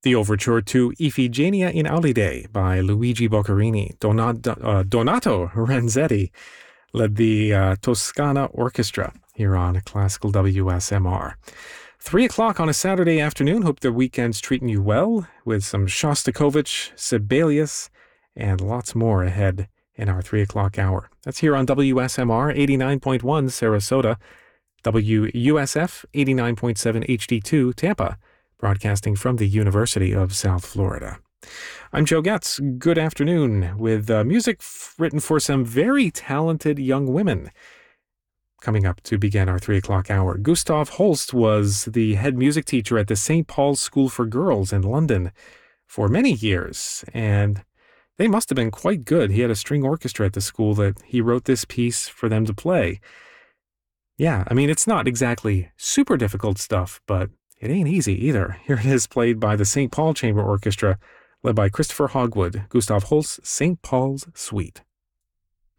The overture to Iphigenia in Aulide by Luigi Boccherini. Donato Renzetti led the Toscana Orchestra here on Classical WSMR. 3 o'clock on a Saturday afternoon. Hope the weekend's treating you well with some Shostakovich, Sibelius, and lots more ahead in our 3 o'clock hour. That's here on WSMR 89.1 Sarasota, WUSF 89.7 HD2 Tampa, broadcasting from the University of South Florida. I'm Joe Getz. Good afternoon with music written for some very talented young women. Coming up to begin our 3 o'clock hour, Gustav Holst was the head music teacher at the St. Paul's School for Girls in London for many years, and they must have been quite good. He had a string orchestra at the school that he wrote this piece for them to play. Yeah, I mean, it's not exactly super difficult stuff, but it ain't easy either. Here it is, played by the St. Paul Chamber Orchestra, led by Christopher Hogwood, Gustav Holst's St. Paul's Suite.